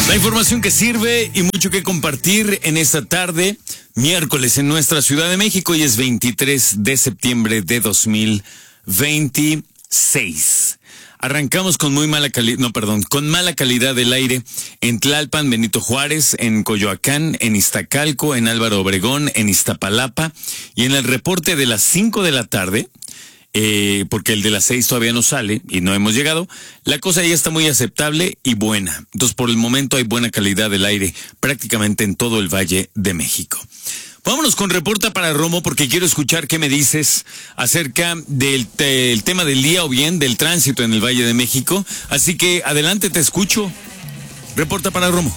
La información que sirve y mucho que compartir en esta tarde, miércoles en nuestra Ciudad de México, y es 23 de septiembre de 2026. Arrancamos con con mala calidad del aire en Tlalpan, Benito Juárez, en Coyoacán, en Iztacalco, en Álvaro Obregón, en Iztapalapa, y en el reporte de las 5 de la tarde, porque el de las 6 todavía no sale y no hemos llegado, la cosa ya está muy aceptable y buena. Entonces, por el momento hay buena calidad del aire prácticamente en todo el Valle de México. Vámonos con Reporta para Romo, porque quiero escuchar qué me dices acerca del tema del día, o bien del tránsito en el Valle de México. Así que adelante, te escucho. Reporta para Romo.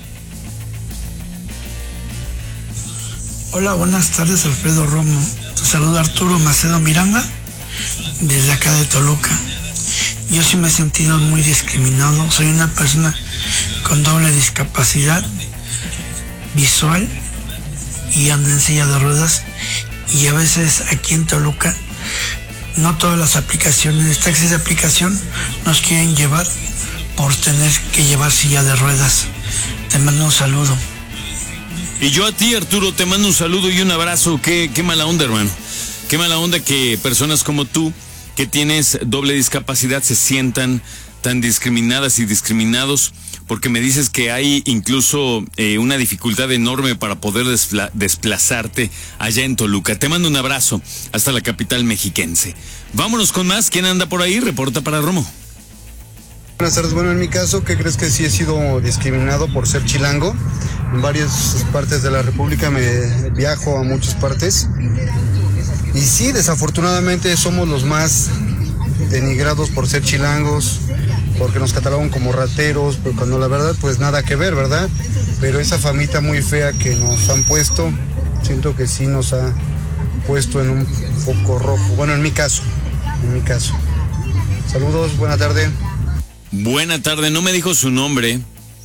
Hola, buenas tardes, Alfredo Romo. Te saluda Arturo Macedo Miranda, desde acá de Toluca. Yo sí me he sentido muy discriminado. Soy una persona con doble discapacidad visual y ando en silla de ruedas, y a veces aquí en Toluca no todas las aplicaciones, taxis de aplicación, nos quieren llevar por tener que llevar silla de ruedas. Te mando un saludo. Y yo a ti, Arturo, te mando un saludo y un abrazo. Qué mala onda, hermano. Qué mala onda que personas como tú, que tienes doble discapacidad, se sientan tan discriminadas y discriminados, porque me dices que hay incluso una dificultad enorme para poder desplazarte allá en Toluca. Te mando un abrazo hasta la capital mexiquense. Vámonos con más. ¿Quién anda por ahí? Reporta para Romo. Buenas tardes. Bueno, en mi caso, ¿qué crees? Que sí he sido discriminado por ser chilango. En varias partes de la República me viajo a muchas partes. Y sí, desafortunadamente somos los más denigrados por ser chilangos, porque nos catalogan como rateros, pero cuando la verdad pues nada que ver, ¿verdad? Pero esa famita muy fea que nos han puesto, siento que sí nos ha puesto en un foco rojo. Bueno, en mi caso. Saludos, buena tarde. Buena tarde, no me dijo su nombre.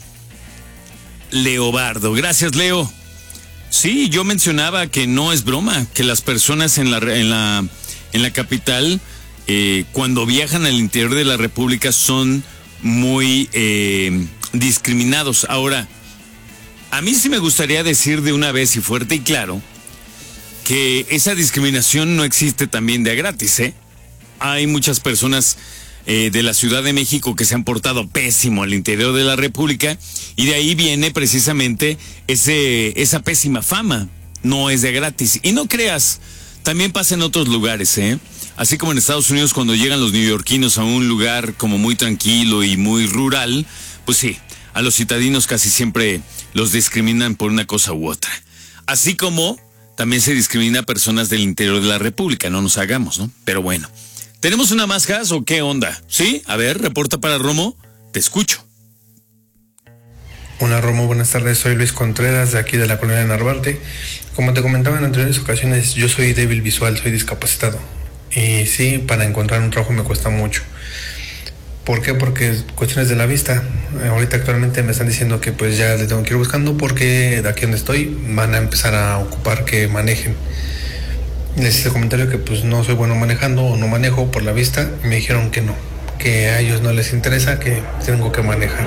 Leobardo, gracias, Leo. Sí, yo mencionaba que no es broma, que las personas en la capital, cuando viajan al interior de la República, son muy discriminados. Ahora, a mí sí me gustaría decir de una vez y fuerte y claro que esa discriminación no existe también de a gratis, ¿eh? Hay muchas personas de la Ciudad de México que se han portado pésimo al interior de la República, y de ahí viene precisamente esa pésima fama. No es de gratis. Y no creas, también pasa en otros lugares, ¿eh? Así como en Estados Unidos, cuando llegan los neoyorquinos a un lugar como muy tranquilo y muy rural, pues sí, a los citadinos casi siempre los discriminan por una cosa u otra. Así como también se discrimina a personas del interior de la República, no nos hagamos, ¿no? Pero bueno. ¿Tenemos una más, Gas, o qué onda? ¿Sí? A ver, reporta para Romo. Te escucho. Hola, Romo, buenas tardes. Soy Luis Contreras, de aquí de la colonia de Narvarte. Como te comentaba en anteriores ocasiones, yo soy débil visual, soy discapacitado. Y sí, para encontrar un trabajo me cuesta mucho. ¿Por qué? Porque cuestiones de la vista. Ahorita actualmente me están diciendo que pues ya le tengo que ir buscando, porque de aquí donde estoy van a empezar a ocupar que manejen. Les hice el comentario que pues no soy bueno manejando o no manejo por la vista, y me dijeron que no, que a ellos no les interesa, que tengo que manejar.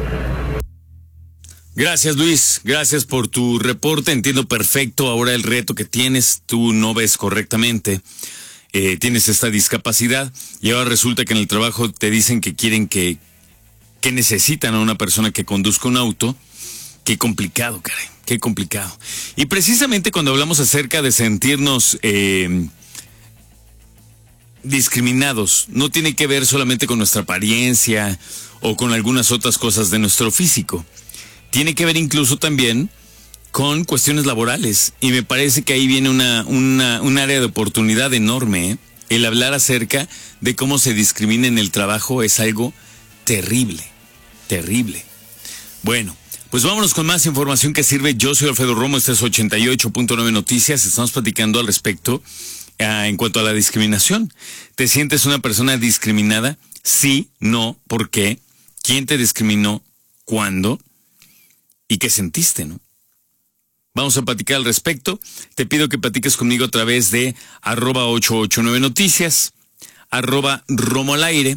Gracias, Luis, gracias por tu reporte. Entiendo perfecto ahora el reto que tienes. Tú no ves correctamente, tienes esta discapacidad, y ahora resulta que en el trabajo te dicen que quieren que necesitan a una persona que conduzca un auto. Qué complicado, caray, qué complicado. Y precisamente cuando hablamos acerca de sentirnos discriminados, no tiene que ver solamente con nuestra apariencia o con algunas otras cosas de nuestro físico. Tiene que ver incluso también con cuestiones laborales. Y me parece que ahí viene un área de oportunidad enorme, ¿eh? El hablar acerca de cómo se discrimina en el trabajo es algo terrible, terrible. Bueno, pues vámonos con más información que sirve. Yo soy Alfredo Romo, este es 88.9 Noticias. Estamos platicando al respecto en cuanto a la discriminación. ¿Te sientes una persona discriminada? Sí, no, ¿por qué? ¿Quién te discriminó? ¿Cuándo? ¿Y qué sentiste, no? Vamos a platicar al respecto. Te pido que platiques conmigo a través de @889 Noticias, @Romo al aire,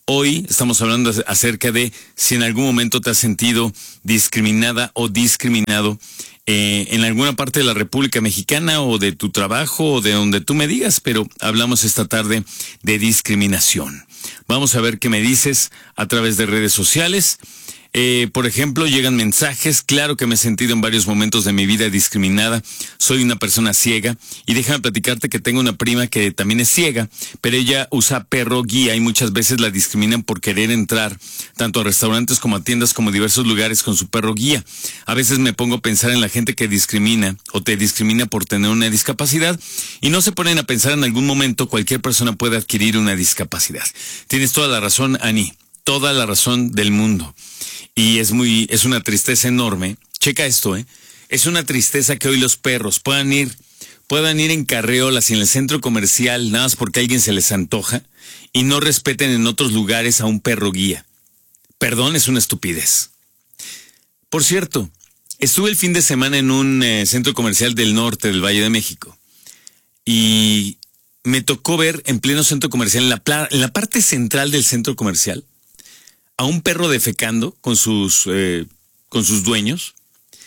Hoy estamos hablando acerca de si en algún momento te has sentido discriminada o discriminado en alguna parte de la República Mexicana o de tu trabajo o de donde tú me digas, pero hablamos esta tarde de discriminación. Vamos a ver qué me dices a través de redes sociales. Por ejemplo, llegan mensajes. Claro que me he sentido en varios momentos de mi vida discriminada. Soy una persona ciega y déjame platicarte que tengo una prima que también es ciega, pero ella usa perro guía y muchas veces la discriminan por querer entrar tanto a restaurantes como a tiendas como a diversos lugares con su perro guía. A veces me pongo a pensar en la gente que discrimina o te discrimina por tener una discapacidad y no se ponen a pensar en algún momento cualquier persona puede adquirir una discapacidad. Tienes toda la razón, Ani, toda la razón del mundo. Y es una tristeza enorme. Checa esto, es una tristeza que hoy los perros puedan ir en carreolas y en el centro comercial nada más porque a alguien se les antoja y no respeten en otros lugares a un perro guía. Perdón, es una estupidez. Por cierto, estuve el fin de semana en un centro comercial del norte del Valle de México y me tocó ver en pleno centro comercial, en la parte central del centro comercial, a un perro defecando con sus dueños.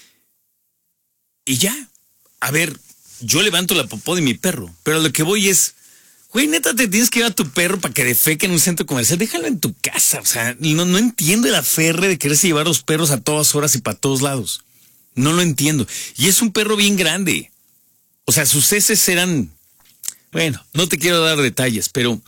Y ya, a ver, yo levanto la popó de mi perro, pero a lo que voy es, güey, neta, te tienes que llevar a tu perro para que defeque en un centro comercial, déjalo en tu casa. O sea, no entiendo el aferre de quererse llevar a los perros a todas horas y para todos lados. No lo entiendo. Y es un perro bien grande. O sea, sus heces eran, bueno, no te quiero dar detalles, pero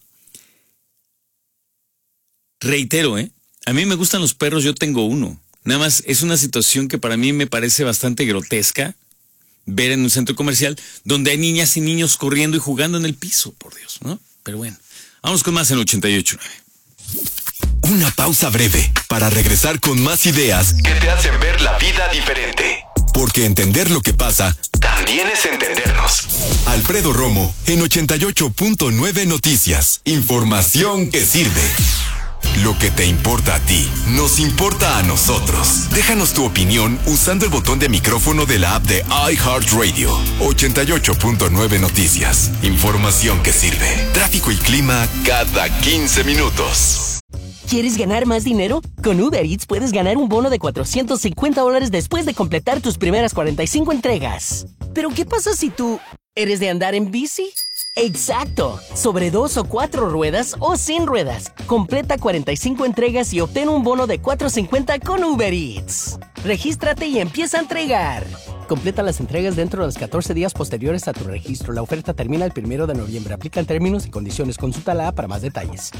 reitero, a mí me gustan los perros, yo tengo uno. Nada más es una situación que para mí me parece bastante grotesca ver en un centro comercial donde hay niñas y niños corriendo y jugando en el piso, por Dios, ¿no? Pero bueno, vamos con más en 88.9. Una pausa breve para regresar con más ideas que te hacen ver la vida diferente. Porque entender lo que pasa también es entendernos. Alfredo Romo en 88.9 Noticias. Información que sirve. Lo que te importa a ti, nos importa a nosotros. Déjanos tu opinión usando el botón de micrófono de la app de iHeartRadio. 88.9 Noticias. Información que sirve. Tráfico y clima cada 15 minutos. ¿Quieres ganar más dinero? Con Uber Eats puedes ganar un bono de $450 después de completar tus primeras 45 entregas. ¿Pero qué pasa si tú eres de andar en bici? ¡Exacto! Sobre 2 o 4 ruedas o sin ruedas. Completa 45 entregas y obtén un bono de $450 con Uber Eats. Regístrate y empieza a entregar. Completa las entregas dentro de los 14 días posteriores a tu registro. La oferta termina el 1 de noviembre. Aplican términos y condiciones. Consulta la app para más detalles.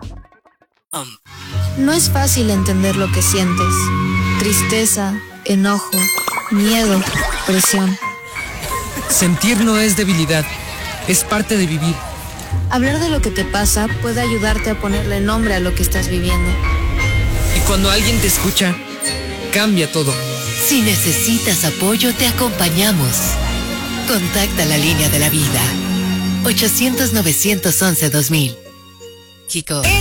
No es fácil entender lo que sientes. Tristeza, enojo, miedo, presión. Sentir no es debilidad. Es parte de vivir. Hablar de lo que te pasa puede ayudarte a ponerle nombre a lo que estás viviendo. Y cuando alguien te escucha, cambia todo. Si necesitas apoyo, te acompañamos. Contacta la línea de la vida. 800-911-2000. Kiko.